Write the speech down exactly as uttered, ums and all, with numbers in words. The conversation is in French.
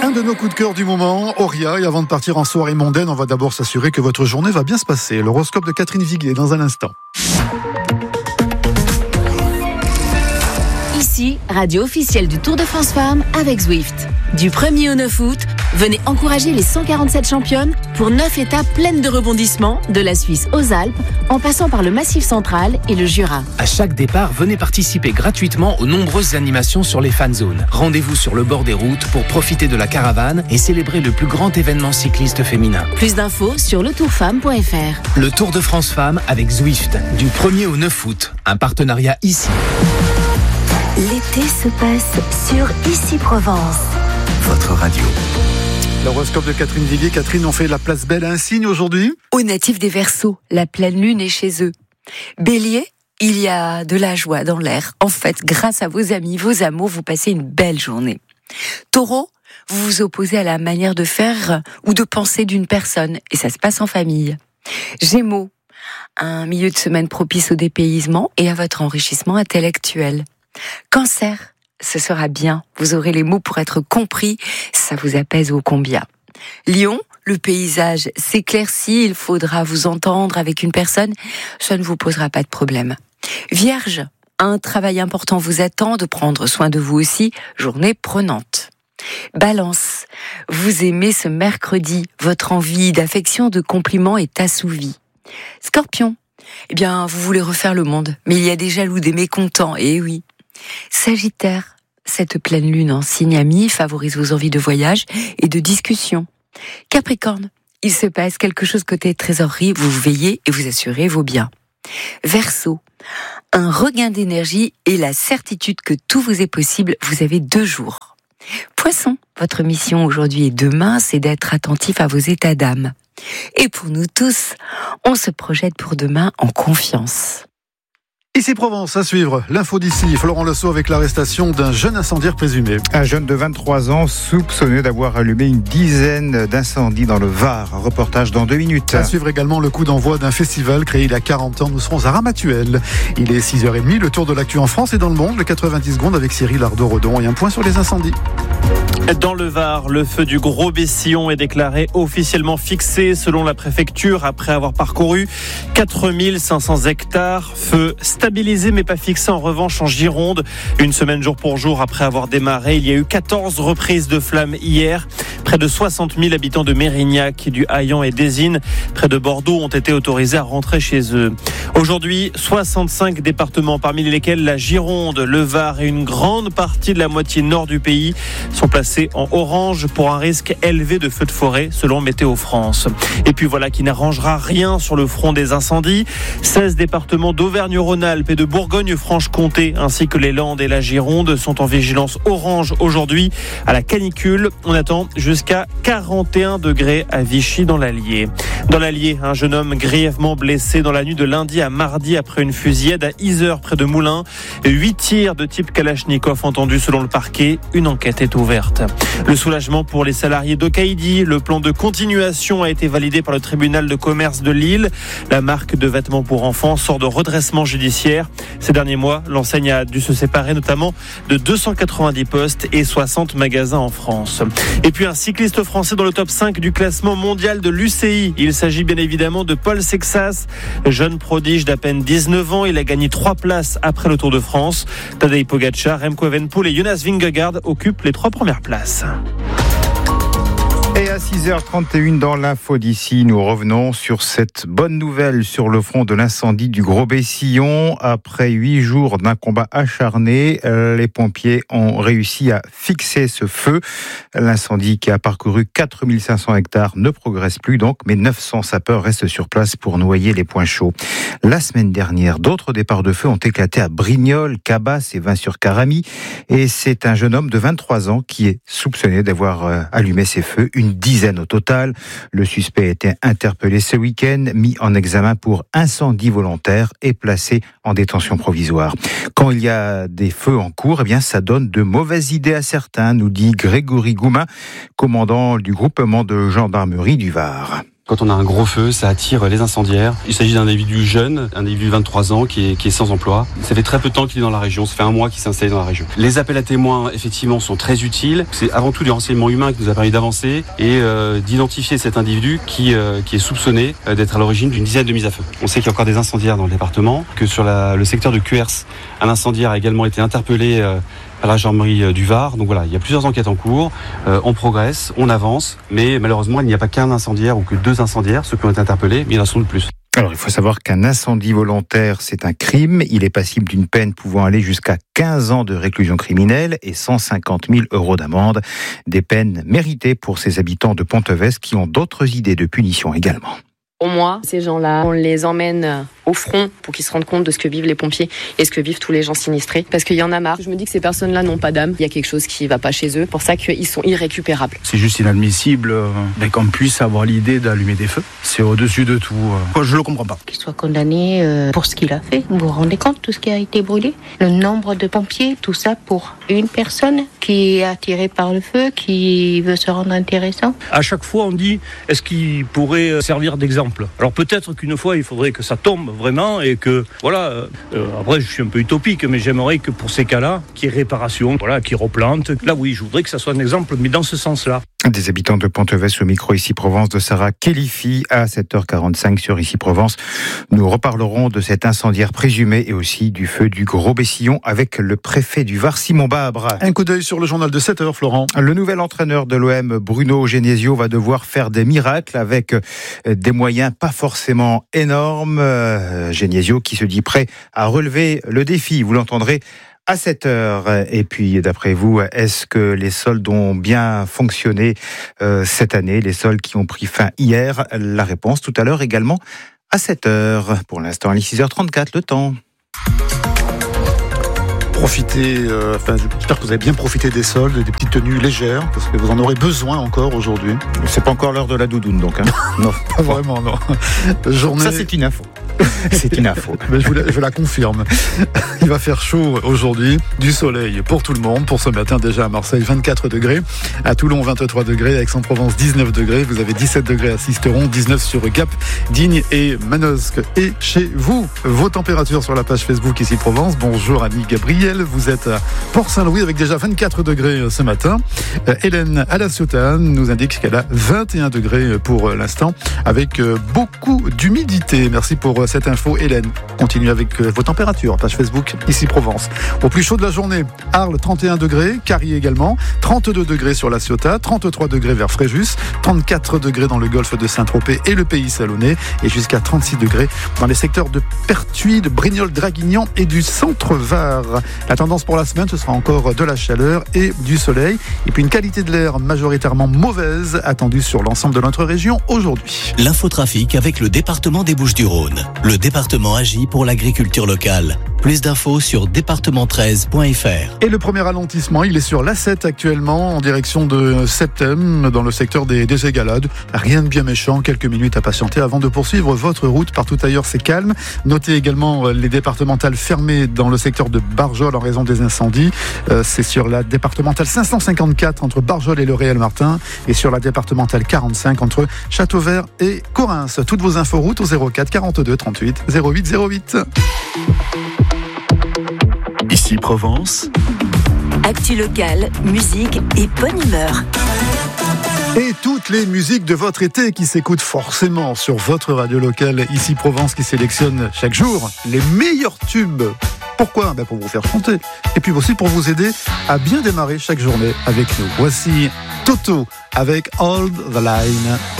Un de nos coups de cœur du moment, Auria. Et avant de partir en soirée mondaine, on va d'abord s'assurer que votre journée va bien se passer. L'horoscope de Catherine Viguier dans un instant. Ici, radio officielle du Tour de France Femmes avec Zwift. Du premier au neuf août, venez encourager les cent quarante-sept championnes pour neuf étapes pleines de rebondissements, de la Suisse aux Alpes, en passant par le Massif central et le Jura. À chaque départ, venez participer gratuitement aux nombreuses animations sur les fan zones. Rendez-vous sur le bord des routes pour profiter de la caravane et célébrer le plus grand événement cycliste féminin. Plus d'infos sur le tour femme point f r. Le Tour de France Femmes avec Zwift, du premier au neuf août. Un partenariat ici. L'été se passe sur Ici Provence. Votre radio. L'horoscope de Catherine Viguier. Catherine, on fait la place belle à un signe aujourd'hui ? Aux natifs des Verseaux, la pleine lune est chez eux. Bélier, il y a de la joie dans l'air. En fait, grâce à vos amis, vos amours, vous passez une belle journée. Taureau, vous vous opposez à la manière de faire ou de penser d'une personne, et ça se passe en famille. Gémeaux, un milieu de semaine propice au dépaysement et à votre enrichissement intellectuel. Cancer, ce sera bien, vous aurez les mots pour être compris, ça vous apaise ô combien. Lion, le paysage s'éclaircit, il faudra vous entendre avec une personne, ça ne vous posera pas de problème. Vierge, un travail important vous attend, de prendre soin de vous aussi, journée prenante. Balance, vous aimez ce mercredi, votre envie d'affection, de compliments est assouvie. Scorpion, eh bien, vous voulez refaire le monde, mais il y a des jaloux, des mécontents, et oui. Sagittaire, cette pleine lune en signe ami favorise vos envies de voyage et de discussion. Capricorne, il se passe quelque chose côté trésorerie, vous veillez et vous assurez vos biens. Verseau, un regain d'énergie et la certitude que tout vous est possible, vous avez deux jours. Poisson, votre mission aujourd'hui et demain, c'est d'être attentif à vos états d'âme. Et pour nous tous, on se projette pour demain en confiance. Ici Provence, à suivre, l'info d'ici, Florent Lesso avec l'arrestation d'un jeune incendiaire présumé. Un jeune de vingt-trois ans soupçonné d'avoir allumé une dizaine d'incendies dans le Var. Un reportage dans deux minutes. À suivre également le coup d'envoi d'un festival créé il y a quarante ans. Nous serons à Ramatuelle. Il est six heures trente, le tour de l'actu en France et dans le monde, le quatre-vingt-dix secondes avec Cyril Ardo-Redon et un point sur les incendies. Dans le Var, le feu du Gros Bessillon est déclaré officiellement fixé selon la préfecture après avoir parcouru quatre mille cinq cents hectares. Feu stabilisé mais pas fixé en revanche en Gironde. Une semaine jour pour jour après avoir démarré, il y a eu quatorze reprises de flammes hier. Près de soixante mille habitants de Mérignac, du Haillan et d'Ésine, près de Bordeaux, ont été autorisés à rentrer chez eux. Aujourd'hui, soixante-cinq départements, parmi lesquels la Gironde, le Var et une grande partie de la moitié nord du pays sont placés en orange pour un risque élevé de feux de forêt, selon Météo France. Et puis voilà qui n'arrangera rien sur le front des incendies. seize départements d'Auvergne-Rhône-Alpes et de Bourgogne-Franche-Comté, ainsi que les Landes et la Gironde, sont en vigilance orange aujourd'hui à la canicule. On attend jusqu'à quarante et un degrés à Vichy dans l'Allier. Dans l'Allier, un jeune homme grièvement blessé dans la nuit de lundi à mardi après une fusillade à Yzeure près de Moulins. Huit tirs de type Kalachnikov entendus selon le parquet. Une enquête est ouverte. Le soulagement pour les salariés d'Okaïdi. Le plan de continuation a été validé par le tribunal de commerce de Lille. La marque de vêtements pour enfants sort de redressement judiciaire. Ces derniers mois, l'enseigne a dû se séparer notamment de deux cent quatre-vingt-dix postes et soixante magasins en France. Et puis un cycliste français dans le top cinq du classement mondial de l'U C I. Il s'agit bien évidemment de Paul Sexas, jeune prodige d'à peine dix-neuf ans. Il a gagné trois places après le Tour de France. Tadej Pogačar, Remco Evenepoel et Jonas Vingegaard occupent les trois premières places. Et à six heures trente et une dans l'info d'ici, nous revenons sur cette bonne nouvelle sur le front de l'incendie du Gros Bessillon. Après huit jours d'un combat acharné, les pompiers ont réussi à fixer ce feu. L'incendie qui a parcouru quatre mille cinq cents hectares ne progresse plus donc, mais neuf cents sapeurs restent sur place pour noyer les points chauds. La semaine dernière, d'autres départs de feu ont éclaté à Brignoles, Cabas et Vin-sur-Caramie. Et c'est un jeune homme de vingt-trois ans qui est soupçonné d'avoir allumé ces feux. Une dizaine au total. Le suspect a été interpellé ce week-end, mis en examen pour incendie volontaire et placé en détention provisoire. Quand il y a des feux en cours, eh bien, ça donne de mauvaises idées à certains, nous dit Grégory Goumin, commandant du groupement de gendarmerie du Var. Quand on a un gros feu, ça attire les incendiaires. Il s'agit d'un individu jeune, un individu de vingt-trois ans qui est, qui est sans emploi. Ça fait très peu de temps qu'il est dans la région, ça fait un mois qu'il s'est installé dans la région. Les appels à témoins, effectivement, sont très utiles. C'est avant tout les renseignements humains qui nous a permis d'avancer et euh, d'identifier cet individu qui, euh, qui est soupçonné d'être à l'origine d'une dizaine de mises à feu. On sait qu'il y a encore des incendiaires dans le département, que sur la, le secteur de Cuers, un incendiaire a également été interpellé euh, à la gendarmerie du Var. Donc voilà, il y a plusieurs enquêtes en cours. Euh, on progresse, on avance, mais malheureusement, il n'y a pas qu'un incendiaire ou que deux incendiaires, ceux qui ont été interpellés, mais il y en a sans doute plus. Alors, il faut savoir qu'un incendie volontaire, c'est un crime. Il est passible d'une peine pouvant aller jusqu'à quinze ans de réclusion criminelle et cent cinquante mille euros d'amende. Des peines méritées pour ces habitants de Ponteves qui ont d'autres idées de punition également. Pour moi, ces gens-là, on les emmène au front pour qu'ils se rendent compte de ce que vivent les pompiers et ce que vivent tous les gens sinistrés. Parce qu'il y en a marre. Je me dis que ces personnes-là n'ont pas d'âme. Il y a quelque chose qui ne va pas chez eux. Pour ça qu'ils sont irrécupérables. C'est juste inadmissible euh, qu'on puisse avoir l'idée d'allumer des feux. C'est au-dessus de tout. Euh. Je ne le comprends pas. Qu'il soit condamné euh, pour ce qu'il a fait. Vous vous rendez compte, tout ce qui a été brûlé? Le nombre de pompiers, tout ça pour une personne qui est attirée par le feu, qui veut se rendre intéressant. À chaque fois, on dit, est-ce qu'il pourrait servir d'exemple? Alors peut-être qu'une fois, il faudrait que ça tombe vraiment et que, voilà, euh, après je suis un peu utopique, mais j'aimerais que pour ces cas-là, qu'il y ait réparation, voilà, qu'il replante. Là oui, je voudrais que ça soit un exemple, mais dans ce sens-là. Des habitants de Ponteves au micro Ici Provence de Sarah Kélifi à sept heures quarante-cinq sur Ici Provence. Nous reparlerons de cet incendiaire présumé et aussi du feu du Gros Bessillon avec le préfet du Var, Simon Babre. Un coup d'œil sur le journal de sept heures, Florent. Le nouvel entraîneur de l'O M, Bruno Genesio, va devoir faire des miracles avec des moyens pas forcément énormes. Genesio qui se dit prêt à relever le défi, vous l'entendrez à sept heures. Et puis, d'après vous, est-ce que les soldes ont bien fonctionné euh, cette année, les soldes qui ont pris fin hier? La réponse tout à l'heure également à sept heures. Pour l'instant, il est six heures trente-quatre, le temps. Profitez, euh, enfin, j'espère que vous avez bien profité des soldes, des petites tenues légères, parce que vous en aurez besoin encore aujourd'hui. C'est pas encore l'heure de la doudoune, donc. Hein. Non, pas vraiment, non. Journée... Ça, c'est une info. C'est une info. Mais je, vous la, je la confirme. Il va faire chaud aujourd'hui, du soleil pour tout le monde. Pour ce matin, déjà à Marseille, vingt-quatre degrés. À Toulon, vingt-trois degrés. À Aix-en-Provence, dix-neuf degrés. Vous avez dix-sept degrés à Sisteron, dix-neuf sur Gap, Digne et Manosque. Et chez vous, vos températures sur la page Facebook Ici Provence. Bonjour Annie Gabriel. Vous êtes à Port-Saint-Louis avec déjà vingt-quatre degrés ce matin. Euh, Hélène à La Ciotat nous indique qu'elle a vingt et un degrés pour l'instant avec beaucoup d'humidité. Merci pour cette info, Hélène. Continuez avec vos températures, page Facebook Ici Provence. Au plus chaud de la journée, Arles trente et un degrés, Carrier également, trente-deux degrés sur La Ciotat, trente-trois degrés vers Fréjus, trente-quatre degrés dans le golfe de Saint-Tropez et le Pays Salonnais, et jusqu'à trente-six degrés dans les secteurs de Pertuis, de Brignoles, Draguignan et du centre-Var. La tendance pour la semaine, ce sera encore de la chaleur et du soleil, et puis une qualité de l'air majoritairement mauvaise attendue sur l'ensemble de notre région aujourd'hui. L'infotrafic avec le département des Bouches-du-Rhône. Le département agit pour l'agriculture locale. Plus d'infos sur département treize point f r. Et le premier ralentissement, il est sur l'A sept actuellement, en direction de Septem, dans le secteur des, des Égalades. Rien de bien méchant, quelques minutes à patienter avant de poursuivre votre route. Partout ailleurs, c'est calme. Notez également les départementales fermées dans le secteur de Barjol en raison des incendies. Euh, c'est sur la départementale cinq cent cinquante-quatre entre Barjol et le Réal-Martin, et sur la départementale quarante-cinq entre Châteauvert et Correns. Toutes vos infos routes au zéro quatre quarante-deux trente-huit zéro huit zéro huit. Ici Provence. Actu locale, musique et bonne humeur. Et toutes les musiques de votre été qui s'écoutent forcément sur votre radio locale Ici Provence, qui sélectionne chaque jour les meilleurs tubes. Pourquoi ? Ben pour vous faire chanter. Et puis aussi pour vous aider à bien démarrer chaque journée avec nous. Voici Toto avec Hold the Line.